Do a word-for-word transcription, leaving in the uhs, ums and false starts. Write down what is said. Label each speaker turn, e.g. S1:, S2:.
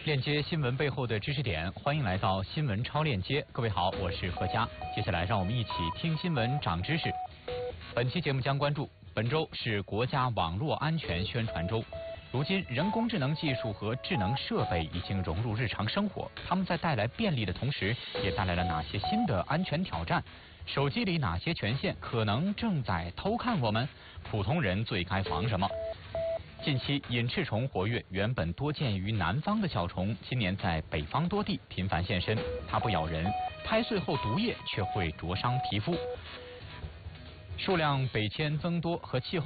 S1: 链接新闻背后的知识点，欢迎来到新闻超链接。各位好，我是何佳。接下来让我们一起听新闻长知识。本期节目将关注本周是国家网络安全宣传周。如今，人工智能技术和智能设备已经融入日常生活，它们在带来便利的同时，也带来了哪些新的安全挑战？手机里哪些权限可能正在偷看我们？普通人最该防什么？近期隐翅虫活跃，原本多见于南方的小虫，今年在北方多地频繁现身。它不咬人，拍碎后毒液却会灼伤皮肤。数量北迁增多和气候